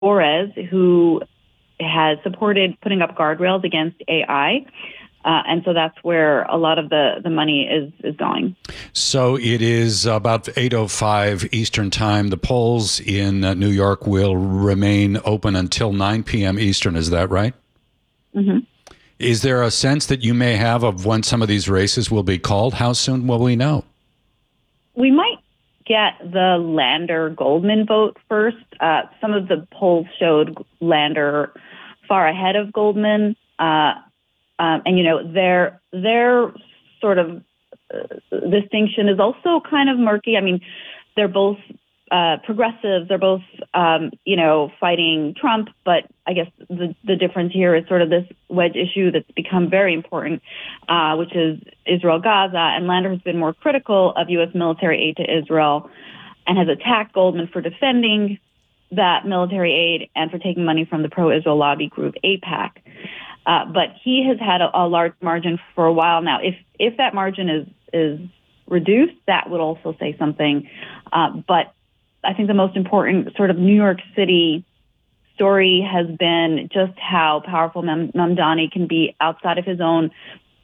Flores, who has supported putting up guardrails against AI. And so that's where a lot of the money is going. So it is about 8:05 Eastern Time. The polls in New York will remain open until 9 p.m. Eastern. Is that right? Mm-hmm. Is there a sense that you may have of when some of these races will be called? How soon will we know? We might get the Lander-Goldman vote first. Some of the polls showed Lander far ahead of Goldman. And, you know, their sort of distinction is also kind of murky. I mean, they're both progressives. They're both, fighting Trump. But I guess the difference here is sort of this wedge issue that's become very important, which is Israel-Gaza. And Lander has been more critical of U.S. military aid to Israel and has attacked Goldman for defending that military aid and for taking money from the pro-Israel lobby group AIPAC. But he has had a large margin for a while now. If that margin is reduced, that would also say something. But I think the most important sort of New York City story has been just how powerful Mamdani can be outside of his own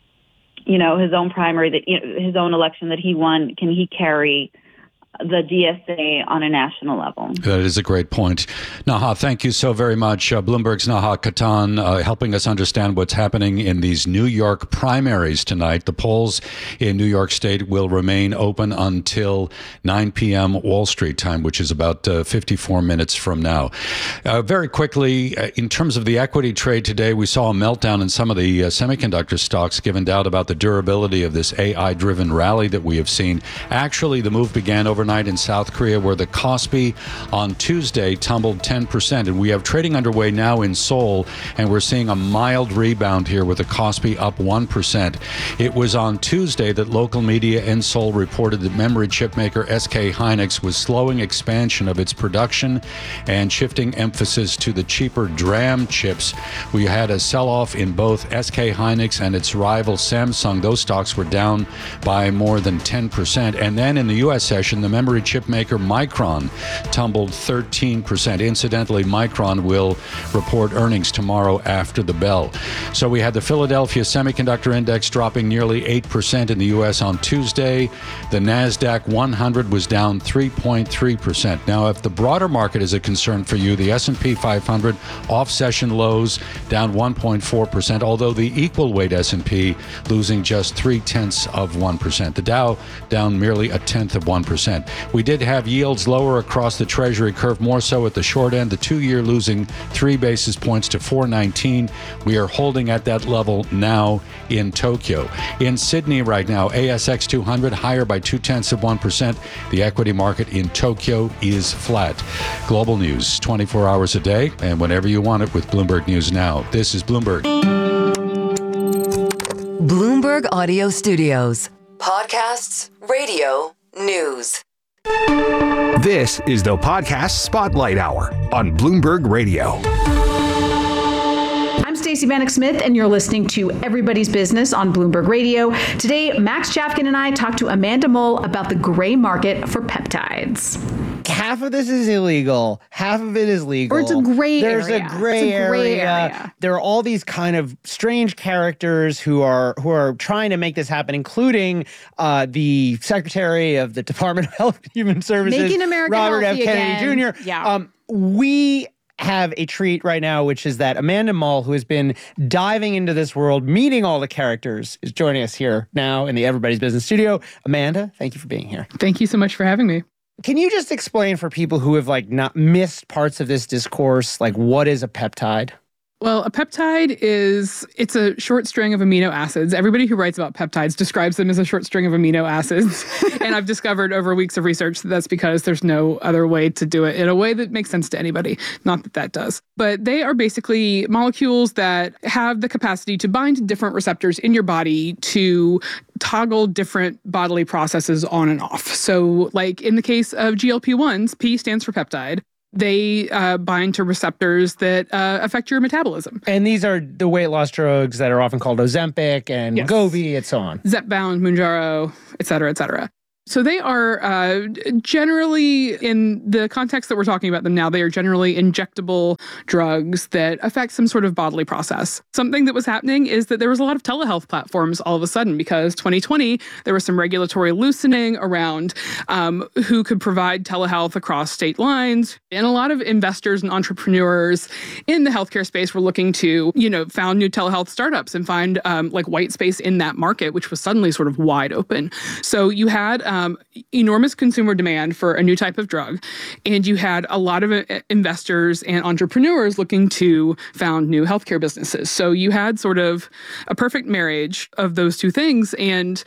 primary, his own election that he won. Can he carry the DSA on a national level? That is a great point. Naha, thank you so very much. Bloomberg's Naha Katan helping us understand what's happening in these New York primaries tonight. The polls in New York State will remain open until 9 p.m. Wall Street time, which is about 54 minutes from now. Very quickly, in terms of the equity trade today, we saw a meltdown in some of the semiconductor stocks, given doubt about the durability of this AI-driven rally that we have seen. Actually, the move began overnight in South Korea, where the Kospi on Tuesday tumbled 10%. And we have trading underway now in Seoul, and we're seeing a mild rebound here with the Kospi up 1%. It was on Tuesday that local media in Seoul reported that memory chip maker SK Hynix was slowing expansion of its production and shifting emphasis to the cheaper DRAM chips. We had a sell-off in both SK Hynix and its rival Samsung. Those stocks were down by more than 10%. And then in the U.S. session, the memory chip maker Micron tumbled 13%. Incidentally, Micron will report earnings tomorrow after the bell. So we had the Philadelphia Semiconductor Index dropping nearly 8% in the U.S. on Tuesday. The NASDAQ 100 was down 3.3%. Now, if the broader market is a concern for you, the S&P 500 off-session lows down 1.4%, although the equal weight S&P losing just 0.3%. The Dow down merely 0.1%. We did have yields lower across the Treasury curve, more so at the short end, the 2-year losing 3 basis points to 4.19. We are holding at that level now in Tokyo. In Sydney right now, ASX 200 higher by 0.2%. The equity market in Tokyo is flat. Global news 24 hours a day and whenever you want it with Bloomberg News Now. This is Bloomberg. Bloomberg Audio Studios. Podcasts, radio, news. This is the Podcast Spotlight Hour on Bloomberg Radio. I'm Stacey Vanek Smith, and you're listening to Everybody's Business on Bloomberg Radio. Today, Max Chafkin and I talk to Amanda Mull about the gray market for peptides. Half of this is illegal, half of it is legal. Or it's a gray area. There's a gray area. There are all these kind of strange characters who are trying to make this happen, including the Secretary of the Department of Health and Human Services, Making America Robert F. Healthy Kennedy again. Jr. Yeah. We have a treat right now, which is that Amanda Mull, who has been diving into this world, meeting all the characters, is joining us here now in the Everybody's Business studio. Amanda, thank you for being here. Thank you so much for having me. Can you just explain for people who have not missed parts of this discourse, what is a peptide? Well, a peptide it's a short string of amino acids. Everybody who writes about peptides describes them as a short string of amino acids. And I've discovered over weeks of research that that's because there's no other way to do it in a way that makes sense to anybody. Not that that does. But they are basically molecules that have the capacity to bind to different receptors in your body to toggle different bodily processes on and off. So like in the case of GLP-1s, P stands for peptide. They bind to receptors that affect your metabolism. And these are the weight loss drugs that are often called Ozempic and Wegovy and so on. Zepbound, Mounjaro, et cetera, et cetera. So they are generally, in the context that we're talking about them now, they are generally injectable drugs that affect some sort of bodily process. Something that was happening is that there was a lot of telehealth platforms all of a sudden because 2020, there was some regulatory loosening around who could provide telehealth across state lines. And a lot of investors and entrepreneurs in the healthcare space were looking to, found new telehealth startups and find white space in that market, which was suddenly sort of wide open. So you had enormous consumer demand for a new type of drug, and you had a lot of investors and entrepreneurs looking to found new healthcare businesses. So you had sort of a perfect marriage of those two things, and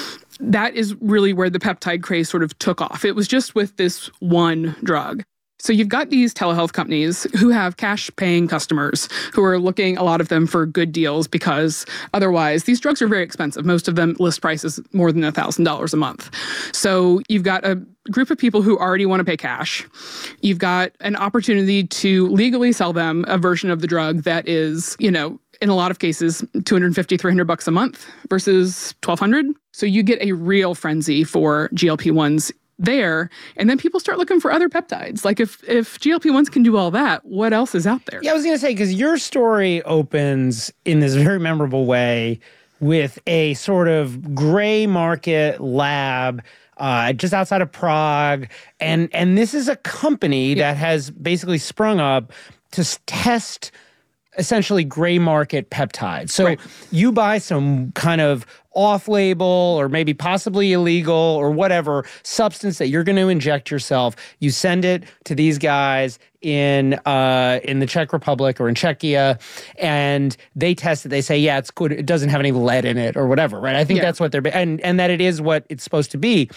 that is really where the peptide craze sort of took off. It was just with this one drug. So you've got these telehealth companies who have cash-paying customers who are looking, a lot of them, for good deals because otherwise these drugs are very expensive. Most of them list prices more than $1,000 a month. So you've got a group of people who already want to pay cash. You've got an opportunity to legally sell them a version of the drug that is, in a lot of cases, $250, $300 a month versus $1,200. So you get a real frenzy for GLP-1s there, and then people start looking for other peptides. Like if GLP-1s can do all that, what else is out there? Yeah, I was going to say, because your story opens in this very memorable way with a sort of gray market lab just outside of Prague. And this is a company that has basically sprung up to test essentially gray market peptides. So you buy some kind of off-label or maybe possibly illegal or whatever substance that you're going to inject yourself. You send it to these guys in the Czech Republic or in Czechia, and they test it. They say, yeah, it's good. It doesn't have any lead in it or whatever, right? I think that's what they're and that it is what it's supposed to be.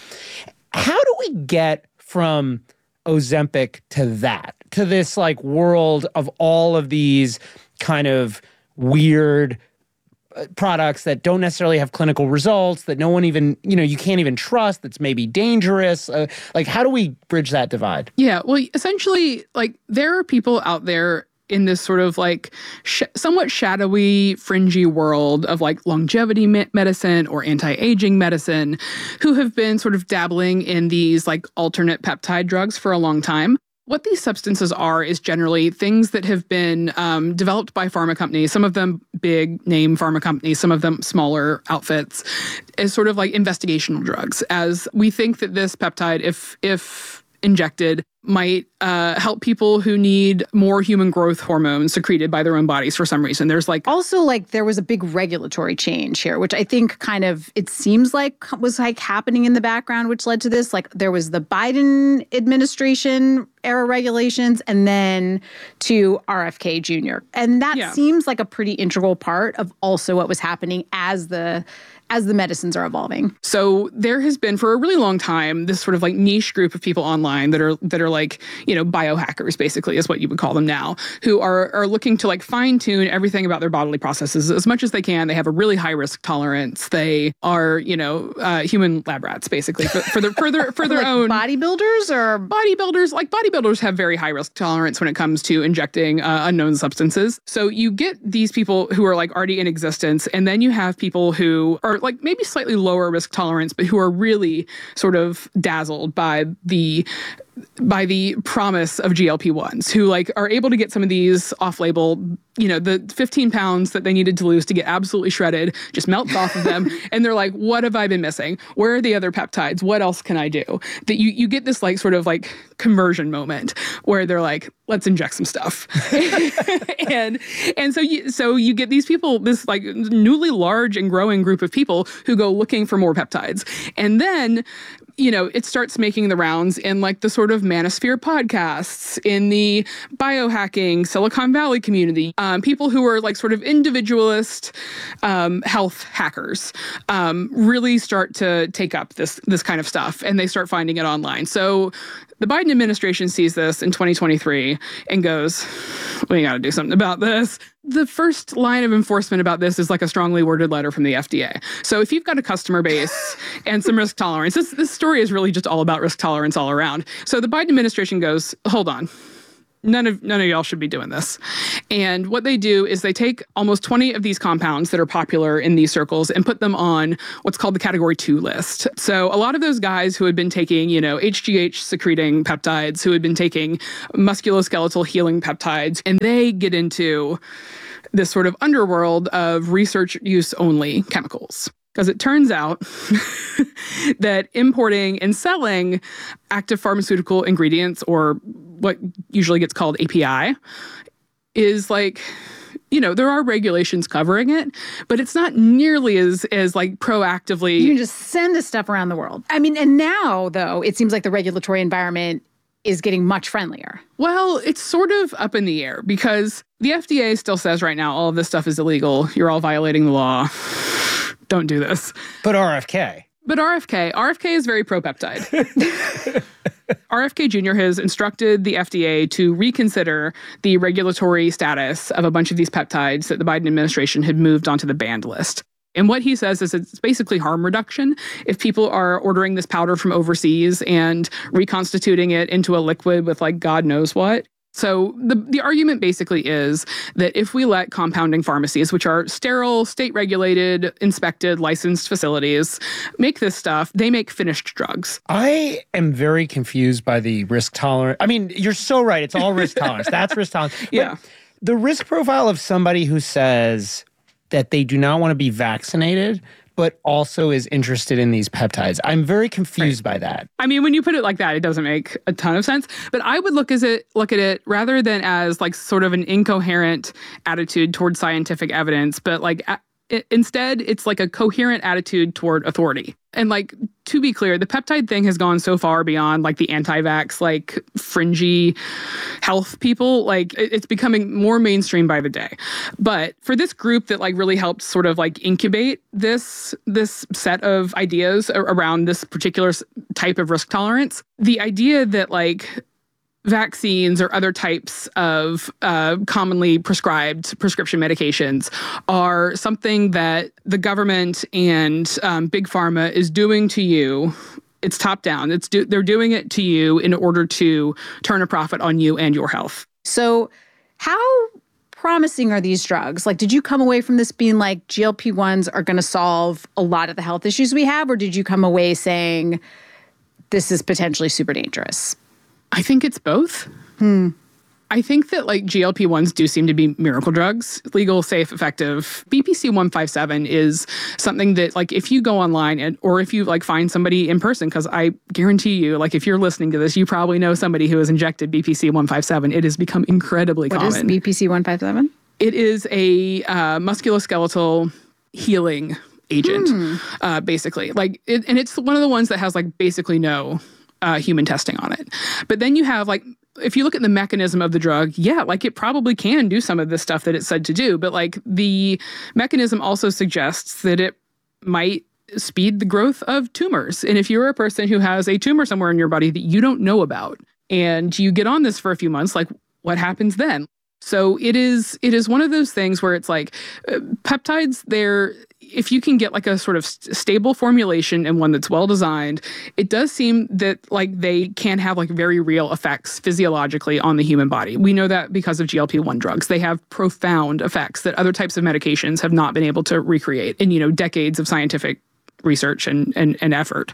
How do we get from Ozempic to that, to this like world of all of these kind of weird products that don't necessarily have clinical results, that no one even, you can't even trust, that's maybe dangerous? How do we bridge that divide? Yeah, well, essentially, there are people out there in this sort of somewhat shadowy, fringy world of longevity medicine or anti-aging medicine who have been sort of dabbling in these alternate peptide drugs for a long time. What these substances are is generally things that have been developed by pharma companies, some of them big name pharma companies, some of them smaller outfits, as sort of investigational drugs. As we think that this peptide, if injected, might help people who need more human growth hormones secreted by their own bodies for some reason. There's also there was a big regulatory change here, which I think kind of it seems like was happening in the background, which led to this. There was the Biden administration era regulations and then to RFK Jr. And that seems like a pretty integral part of also what was happening as the medicines are evolving. So there has been for a really long time this sort of niche group of people online that are biohackers, basically, is what you would call them now, who are looking to fine tune everything about their bodily processes as much as they can. They have a really high risk tolerance. They are human lab rats, basically, for their own bodybuilders or bodybuilders. Bodybuilders have very high risk tolerance when it comes to injecting unknown substances. So you get these people who are already in existence, and then you have people who are maybe slightly lower risk tolerance, but who are really sort of dazzled by the promise of GLP-1s, who are able to get some of these off-label, the 15 pounds that they needed to lose to get absolutely shredded, just melts off of them. And they're like, what have I been missing? Where are the other peptides? What else can I do? That you get this conversion moment where they're like, let's inject some stuff. and so you get these people, this newly large and growing group of people who go looking for more peptides. And then it starts making the rounds in the sort of manosphere podcasts, in the biohacking Silicon Valley community. People who are sort of individualist health hackers really start to take up this kind of stuff, and they start finding it online. So the Biden administration sees this in 2023 and goes, we got to do something about this. The first line of enforcement about this is a strongly worded letter from the FDA. So if you've got a customer base and some risk tolerance, this story is really just all about risk tolerance all around. So the Biden administration goes, hold on. none of y'all should be doing this. And what they do is they take almost 20 of these compounds that are popular in these circles and put them on what's called the Category 2 list. So a lot of those guys who had been taking, HGH secreting peptides, who had been taking musculoskeletal healing peptides, and they get into this sort of underworld of research use only chemicals. Because it turns out that importing and selling active pharmaceutical ingredients, or what usually gets called API, is like, there are regulations covering it, but it's not nearly as like proactively. You can just send this stuff around the world. I mean, and now, though, it seems like the regulatory environment is getting much friendlier. Well, it's sort of up in the air because the FDA still says right now all of this stuff is illegal. You're all violating the law. Don't do this. But RFK is very pro-peptide. RFK Jr. has instructed the FDA to reconsider the regulatory status of a bunch of these peptides that the Biden administration had moved onto the banned list. And what he says is it's basically harm reduction. If people are ordering this powder from overseas and reconstituting it into a liquid with like God knows what. So the argument basically is that if we let compounding pharmacies, which are sterile, state-regulated, inspected, licensed facilities, make this stuff, they make finished drugs. I am very confused by the risk tolerance. I mean, you're so right. It's all risk tolerance. That's risk tolerance. Yeah. But the risk profile of somebody who says that they do not want to be vaccinated, but also is interested in these peptides. I'm very confused by that. I mean, when you put it like that, it doesn't make a ton of sense. But I would look at it rather than as like sort of an incoherent attitude towards scientific evidence, but like instead, it's like a coherent attitude toward authority. And like, to be clear, the peptide thing has gone so far beyond like the anti-vax, like fringy health people. Like it's becoming more mainstream by the day. But for this group that like really helped sort of like incubate this set of ideas around this particular type of risk tolerance, the idea that like vaccines or other types of commonly prescribed prescription medications are something that the government and big pharma is doing to you. It's top down. They're doing it to you in order to turn a profit on you and your health. So how promising are these drugs? Like, did you come away from this being like GLP-1s are going to solve a lot of the health issues we have? Or did you come away saying this is potentially super dangerous? I think it's both. I think that like GLP-1s do seem to be miracle drugs, legal, safe, effective. BPC 157 is something that like if you go online or if you like find somebody in person, because I guarantee you, like if you're listening to this, you probably know somebody who has injected BPC 157. It has become incredibly common. What is BPC 157? It is a musculoskeletal healing agent, basically. Like, and it's one of the ones that has like basically no human testing on it. But then you have like, if you look at the mechanism of the drug, yeah, like it probably can do some of the stuff that it's said to do. But like the mechanism also suggests that it might speed the growth of tumors. And if you're a person who has a tumor somewhere in your body that you don't know about and you get on this for a few months, like what happens then? So it is one of those things where it's like peptides, if you can get like a sort of stable formulation and one that's well designed, it does seem that like they can have like very real effects physiologically on the human body. We know that because of GLP-1 drugs. They have profound effects that other types of medications have not been able to recreate in, decades of scientific research and effort.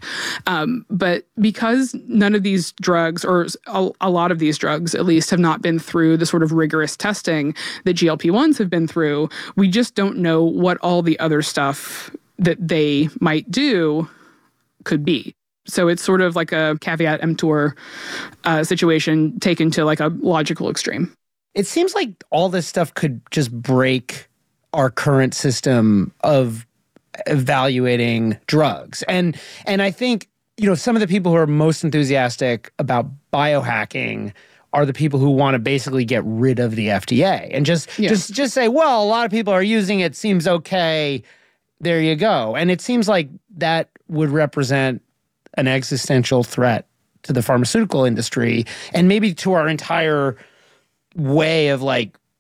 But because none of these drugs, or a lot of these drugs at least, have not been through the sort of rigorous testing that GLP-1s have been through, we just don't know what all the other stuff that they might do could be. So it's sort of like a caveat emptor situation taken to like a logical extreme. It seems like all this stuff could just break our current system of evaluating drugs. And I think, some of the people who are most enthusiastic about biohacking are the people who want to basically get rid of the FDA and just say, well, a lot of people are using it, seems okay, there you go. And it seems like that would represent an existential threat to the pharmaceutical industry and maybe to our entire way of like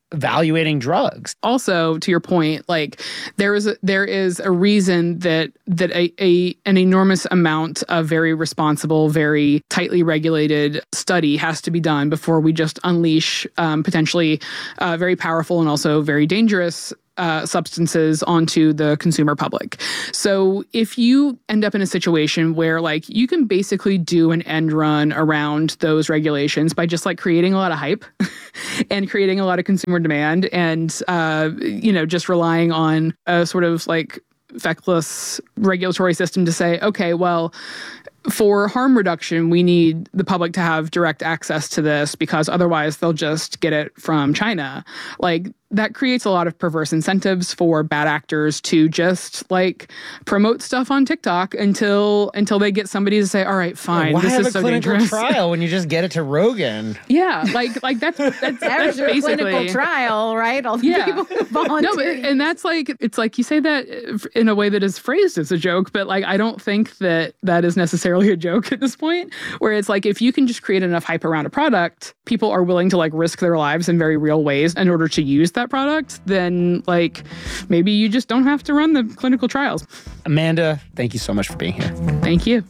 evaluating drugs. Also, to your point, like there is a reason that an enormous amount of very responsible, very tightly regulated study has to be done before we just unleash potentially very powerful and also very dangerous substances onto the consumer public. So if you end up in a situation where like you can basically do an end run around those regulations by just like creating a lot of hype and creating a lot of consumer demand and, just relying on a sort of like feckless regulatory system to say, okay, well, for harm reduction, we need the public to have direct access to this because otherwise they'll just get it from China. Like that creates a lot of perverse incentives for bad actors to just like promote stuff on TikTok until they get somebody to say, all right, fine, why this have is a so clinical dangerous. trial when you just get it to Rogan? Yeah, like that's There's your basically clinical trial, right? All the people who volunteer. No, and that's like, it's like you say that in a way that is phrased as a joke, but like I don't think that is necessarily a joke at this point, where it's like if you can just create enough hype around a product, people are willing to like risk their lives in very real ways in order to use that product, then like maybe you just don't have to run the clinical trials. Amanda, thank you so much for being here. Thank you.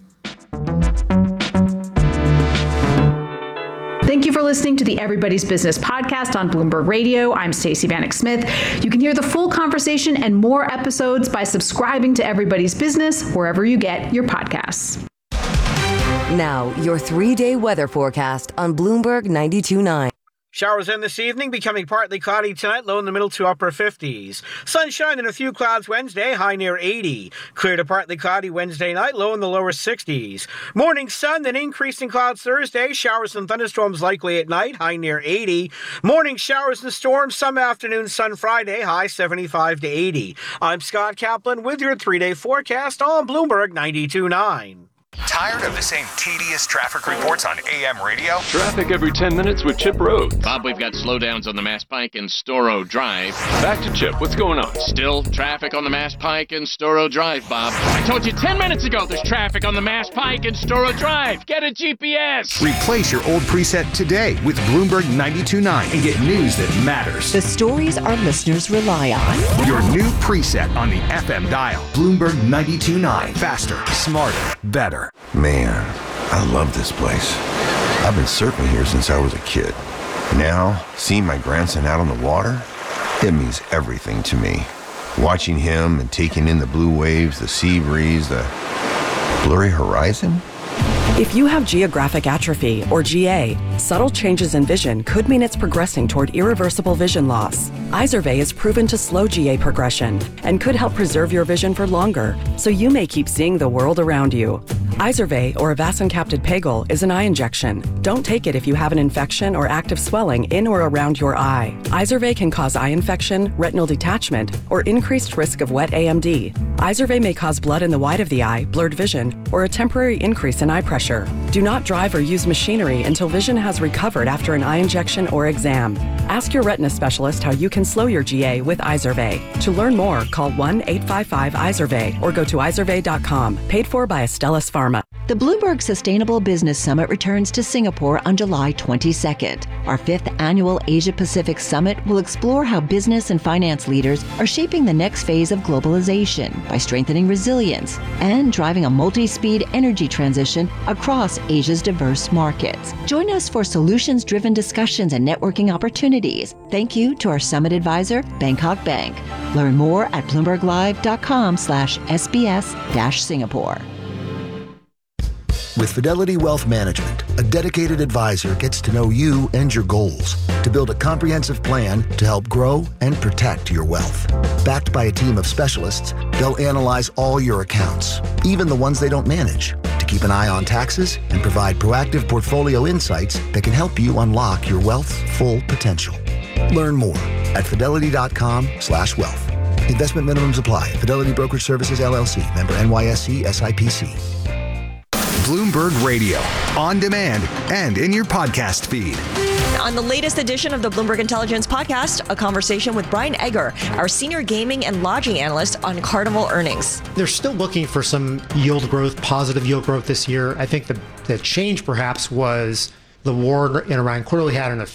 Thank you for listening to the Everybody's Business podcast on Bloomberg Radio. I'm Stacey Vanek Smith. You can hear the full conversation and more episodes by subscribing to Everybody's Business wherever you get your podcasts. Now, your 3-day weather forecast on Bloomberg 92.9. Showers in this evening, becoming partly cloudy tonight, low in the middle to upper 50s. Sunshine and a few clouds Wednesday, high near 80. Clear to partly cloudy Wednesday night, low in the lower 60s. Morning sun, then increasing clouds Thursday. Showers and thunderstorms likely at night, high near 80. Morning showers and storms, some afternoon sun Friday, high 75 to 80. I'm Scott Kaplan with your 3-day forecast on Bloomberg 92.9. Tired of the same tedious traffic reports on AM radio? Traffic every 10 minutes with Chip Road. Bob, we've got slowdowns on the Mass Pike and Storrow Drive. Back to Chip. What's going on? Still traffic on the Mass Pike and Storrow Drive, Bob. I told you 10 minutes ago there's traffic on the Mass Pike and Storrow Drive. Get a GPS. Replace your old preset today with Bloomberg 92.9 and get news that matters. The stories our listeners rely on. Your new preset on the FM dial. Bloomberg 92.9. Faster, smarter, better. Man, I love this place. I've been surfing here since I was a kid. Now, seeing my grandson out on the water, it means everything to me. Watching him and taking in the blue waves, the sea breeze, the blurry horizon. If you have geographic atrophy, or GA, subtle changes in vision could mean it's progressing toward irreversible vision loss. Izervay is proven to slow GA progression and could help preserve your vision for longer, so you may keep seeing the world around you. Izervay, or avacincaptad pegol, is an eye injection. Don't take it if you have an infection or active swelling in or around your eye. Izervay can cause eye infection, retinal detachment, or increased risk of wet AMD. Izervay may cause blood in the white of the eye, blurred vision, or a temporary increase in eye pressure. Do not drive or use machinery until vision has recovered after an eye injection or exam. Ask your retina specialist how you can slow your GA with Izervay. To learn more, call 1-855-IZERVAY or go to izervay.com. Paid for by Astellas Pharma. The Bloomberg Sustainable Business Summit returns to Singapore on July 22nd. Our 5th annual Asia-Pacific Summit will explore how business and finance leaders are shaping the next phase of globalization by strengthening resilience and driving a multi-speed energy transition across Asia's diverse markets. Join us for solutions-driven discussions and networking opportunities. Thank you to our summit advisor, Bangkok Bank. Learn more at bloomberglive.com/SBS-Singapore. With Fidelity Wealth Management, a dedicated advisor gets to know you and your goals to build a comprehensive plan to help grow and protect your wealth. Backed by a team of specialists, they'll analyze all your accounts, even the ones they don't manage, to keep an eye on taxes and provide proactive portfolio insights that can help you unlock your wealth's full potential. Learn more at fidelity.com/wealth. Investment minimums apply. Fidelity Brokerage Services, LLC. Member NYSE SIPC. Bloomberg Radio, on demand and in your podcast feed. On the latest edition of the Bloomberg Intelligence Podcast, a conversation with Brian Egger, our senior gaming and lodging analyst on Carnival earnings. They're still looking for some yield growth, positive yield growth this year. I think the change perhaps was the war in Iran clearly had an effect.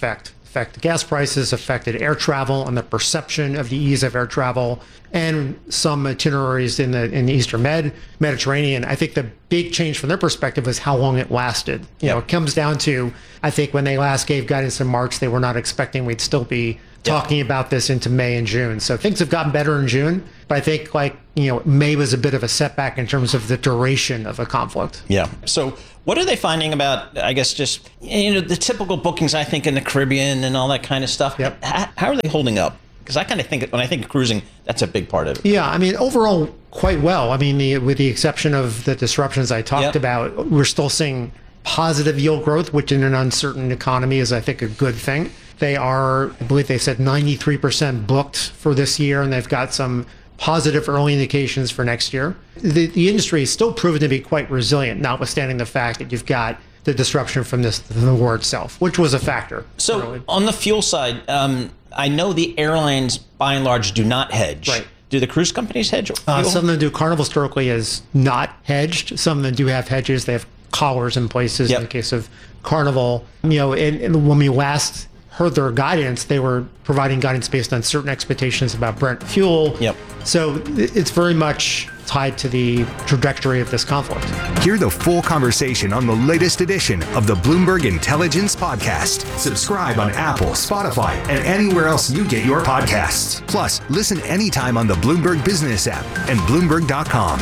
affected gas prices, affected air travel and the perception of the ease of air travel, and some itineraries in the Eastern Mediterranean. I think the big change from their perspective was how long it lasted. You know, it comes down to, I think when they last gave guidance in March, they were not expecting we'd still be talking about this into May and June. So things have gotten better in June, but I think May was a bit of a setback in terms of the duration of a conflict. Yeah. So what are they finding about, I guess, just, the typical bookings, I think, in the Caribbean and all that kind of stuff? Yep. How are they holding up? Because I kind of think, when I think of cruising, that's a big part of it. Yeah, I mean, overall, quite well. I mean, with the exception of the disruptions I talked about, we're still seeing positive yield growth, which in an uncertain economy is, I think, a good thing. They are, I believe they said 93% booked for this year, and they've got some positive early indications for next year. The industry is still proven to be quite resilient, notwithstanding the fact that you've got the disruption from the war itself, which was a factor. So on the fuel side, I know the airlines, by and large, do not hedge. Right. Do the cruise companies hedge? Some of them do. Carnival historically is not hedged. Some of them do have hedges. They have collars in places in the case of Carnival. And when we last heard their guidance, they were providing guidance based on certain expectations about Brent fuel. So it's very much tied to the trajectory of this conflict. Hear the full conversation on the latest edition of the Bloomberg Intelligence Podcast. Subscribe on Apple, Spotify, and anywhere else you get your podcasts. Plus, listen anytime on the Bloomberg Business app and Bloomberg.com.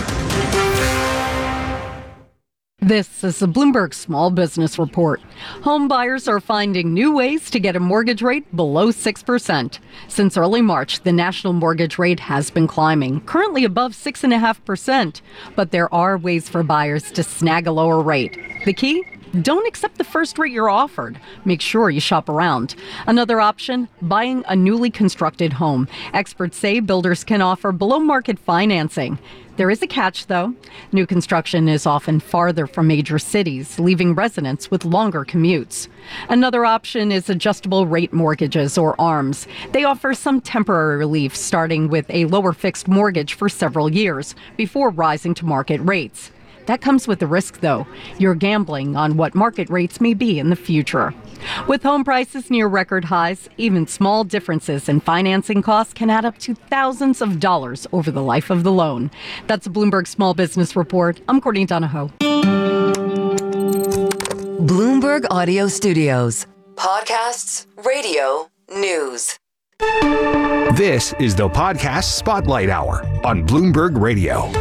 This is the Bloomberg Small Business Report. Home buyers are finding new ways to get a mortgage rate below 6%. Since early March, the national mortgage rate has been climbing, currently above 6.5%. But there are ways for buyers to snag a lower rate. The key? Don't accept the first rate you're offered. Make sure you shop around. Another option, buying a newly constructed home. Experts say builders can offer below-market financing. There is a catch, though. New construction is often farther from major cities, leaving residents with longer commutes. Another option is adjustable rate mortgages, or ARMs. They offer some temporary relief, starting with a lower fixed mortgage for several years before rising to market rates. That comes with a risk, though. You're gambling on what market rates may be in the future. With home prices near record highs, even small differences in financing costs can add up to thousands of dollars over the life of the loan. That's a Bloomberg Small Business Report. I'm Courtney Donahoe. Bloomberg Audio Studios. Podcasts, radio, news. This is the Podcast Spotlight Hour on Bloomberg Radio.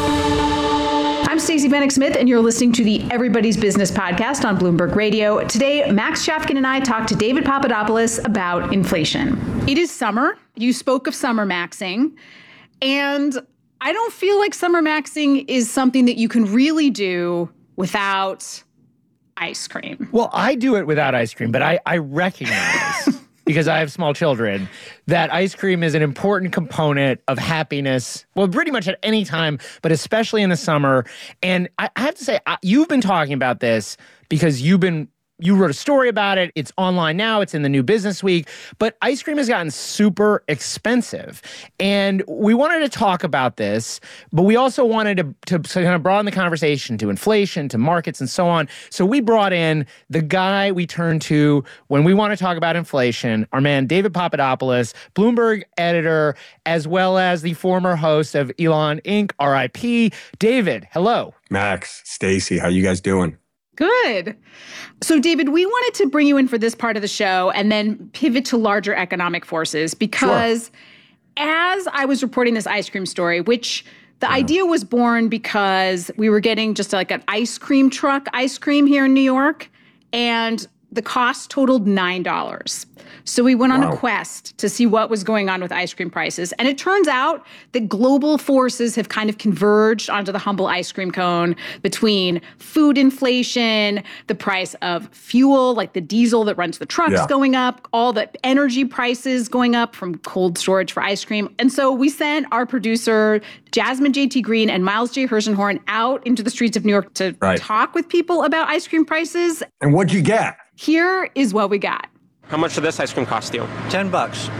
I'm Stacey Vanek Smith, and you're listening to the Everybody's Business podcast on Bloomberg Radio. Today, Max Chafkin and I talked to David Papadopoulos about inflation. It is summer. You spoke of summer maxing, and I don't feel like summer maxing is something that you can really do without ice cream. Well, I do it without ice cream, but I recognize, because I have small children, that ice cream is an important component of happiness, well, pretty much at any time, but especially in the summer. And I have to say, you've been talking about this because you wrote a story about it. It's online now. It's in the New Business Week. But ice cream has gotten super expensive. And we wanted to talk about this, but we also wanted to kind of broaden the conversation to inflation, to markets, and so on. So we brought in the guy we turn to when we want to talk about inflation, our man David Papadopoulos, Bloomberg editor, as well as the former host of Elon Inc., RIP. David, hello. Max, Stacey, how you guys doing? Good. So, David, we wanted to bring you in for this part of the show and then pivot to larger economic forces because as I was reporting this ice cream story, which the idea was born because we were getting just like an ice cream truck ice cream here in New York, and the cost totaled $9. So we went on a quest to see what was going on with ice cream prices. And it turns out that global forces have kind of converged onto the humble ice cream cone between food inflation, the price of fuel, like the diesel that runs the trucks going up, all the energy prices going up from cold storage for ice cream. And so we sent our producer, Jasmine J.T. Green and Miles J. Hershenhorn, out into the streets of New York to talk with people about ice cream prices. And what'd you get? Here is what we got. How much did this ice cream cost you? $10. $10.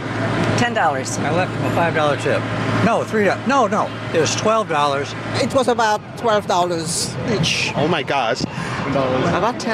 I left him a $5 tip. No, $3. No, it was $12. It was about $12 each. Oh my gosh. $11. About $10,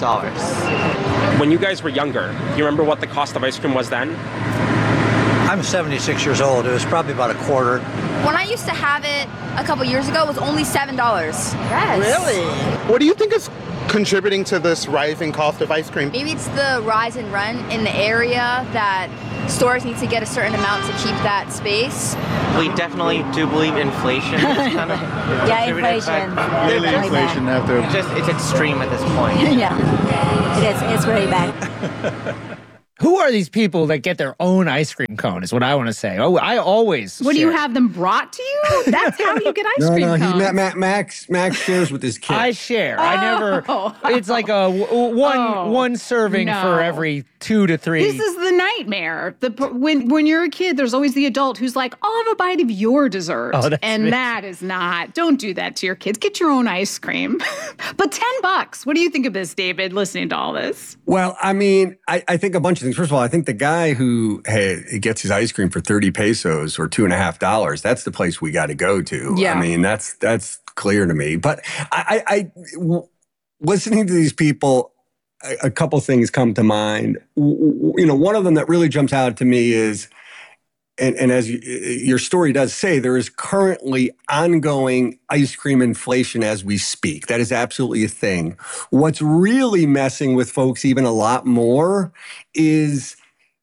$11. When you guys were younger, you remember what the cost of ice cream was then? I'm 76 years old. It was probably about a quarter. When I used to have it a couple years ago, it was only $7. Yes. Really? What do you think is contributing to this rising cost of ice cream? Maybe it's the rise and run in the area that stores need to get a certain amount to keep that space. We definitely do believe inflation is kind of inflation. Really inflation after. It's extreme at this point. Yeah, it is. It's really bad. Who are these people that get their own ice cream cone is what I want to say. Oh, I always What, do share. you have them brought to you? That's how you get ice cream cones. Max shares with his kids. I share. I never. It's like a one serving for every 2 to 3. This is the nightmare. When you're a kid, there's always the adult who's like, I'll have a bite of your dessert. Oh, that's and amazing. that is not. Don't do that to your kids. Get your own ice cream. But $10. What do you think of this, David, listening to all this? Well, I mean, I think a bunch of things. First of all, I think the guy who gets his ice cream for 30 pesos or $2.50, that's the place we got to go to. Yeah. I mean, that's clear to me. But I listening to these people, a couple things come to mind. One of them that really jumps out to me is, and as your story does say, there is currently ongoing ice cream inflation as we speak. That is absolutely a thing. What's really messing with folks even a lot more is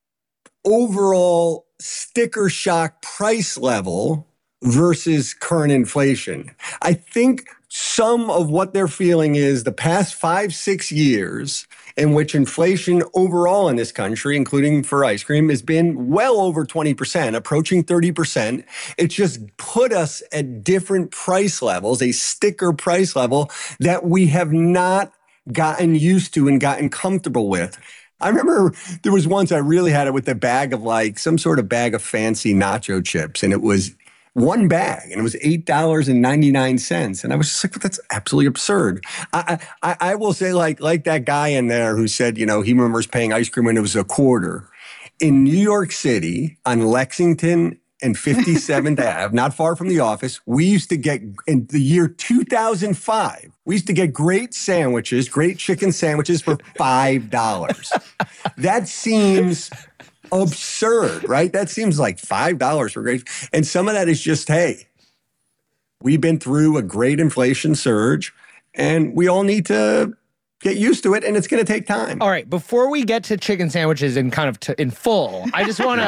overall sticker shock price level versus current inflation. I think some of what they're feeling is the past 5-6 years in which inflation overall in this country, including for ice cream, has been well over 20%, approaching 30%. It's just put us at different price levels, a sticker price level that we have not gotten used to and gotten comfortable with. I remember there was once I really had it with a bag of some sort of bag of fancy nacho chips, and it was one bag, and it was $8.99. And I was just like, that's absolutely absurd. I will say, like that guy in there who said, he remembers paying ice cream when it was a quarter. In New York City, on Lexington and 57th Ave, not far from the office, we used to get, in the year 2005, we used to get great chicken sandwiches for $5. That seems absurd, right? That seems like $5 for great. And some of that is just, hey, we've been through a great inflation surge and we all need to get used to it, and it's going to take time. All right, before we get to chicken sandwiches in in full, I just want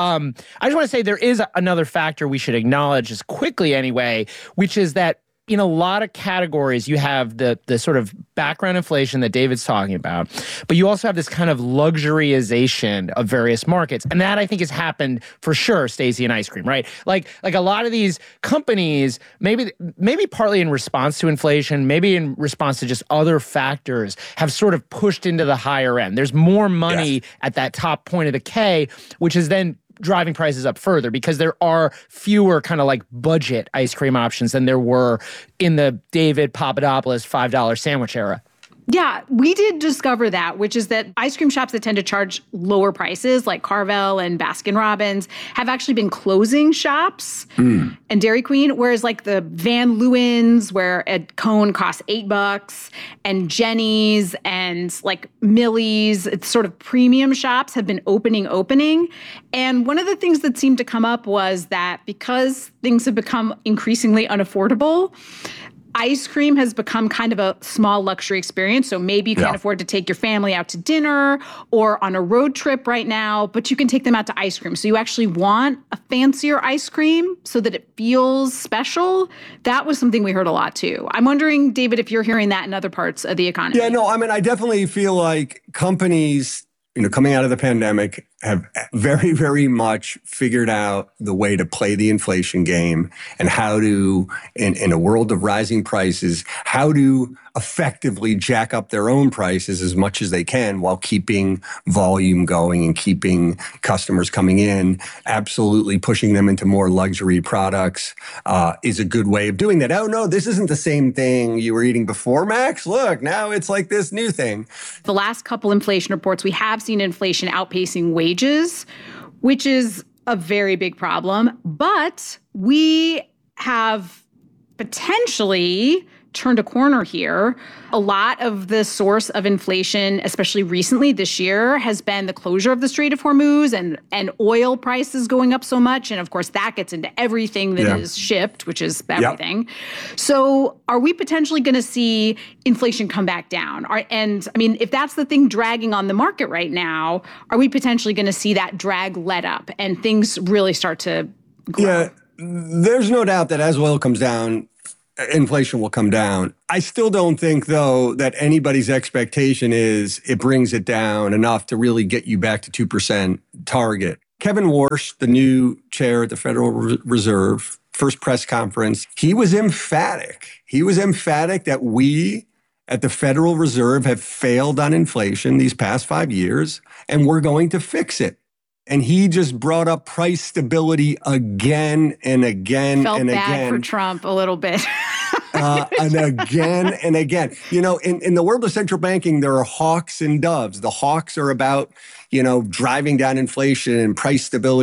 to say there is another factor we should acknowledge just quickly anyway, which is that in a lot of categories, you have the sort of background inflation that David's talking about, but you also have this kind of luxuryization of various markets. And that, I think, has happened for sure, Stacey, in ice cream, right? Like a lot of these companies, maybe partly in response to inflation, maybe in response to just other factors, have sort of pushed into the higher end. There's more money at that top point of the K, which is then driving prices up further because there are fewer kind of like budget ice cream options than there were in the David Papadopoulos $5 sandwich era. Yeah, we did discover that, which is that ice cream shops that tend to charge lower prices, like Carvel and Baskin-Robbins, have actually been closing shops and Dairy Queen, whereas like the Van Leeuwen's, where a cone costs $8, and Jenny's and like Millie's, it's sort of premium shops have been opening. And one of the things that seemed to come up was that because things have become increasingly unaffordable, ice cream has become kind of a small luxury experience. So maybe you can't afford to take your family out to dinner or on a road trip right now, but you can take them out to ice cream. So you actually want a fancier ice cream so that it feels special. That was something we heard a lot too. I'm wondering, David, if you're hearing that in other parts of the economy. Yeah, no, I mean, I definitely feel like companies, coming out of the pandemic have very, very much figured out the way to play the inflation game and how to, in a world of rising prices, how to effectively jack up their own prices as much as they can while keeping volume going and keeping customers coming in. Absolutely pushing them into more luxury products is a good way of doing that. Oh, no, this isn't the same thing you were eating before, Max. Look, now it's like this new thing. The last couple inflation reports, we have seen inflation outpacing wages, which is a very big problem. But we have potentially turned a corner here. A lot of the source of inflation, especially recently this year, has been the closure of the Strait of Hormuz and oil prices going up so much. And of course, that gets into everything that is shipped, which is everything. Yep. So are we potentially going to see inflation come back down? And I mean, if that's the thing dragging on the market right now, are we potentially going to see that drag let up and things really start to grow? Yeah, there's no doubt that as oil comes down, inflation will come down. I still don't think, though, that anybody's expectation is it brings it down enough to really get you back to 2% target. Kevin Warsh, the new chair at the Federal Reserve, first press conference, he was emphatic. He was emphatic that we at the Federal Reserve have failed on inflation these past 5 years, and we're going to fix it. And he just brought up price stability again and again and again. Felt bad for Trump a little bit. And again and again. You know, in the world of central banking, there are hawks and doves. The hawks are about, driving down inflation and price stability.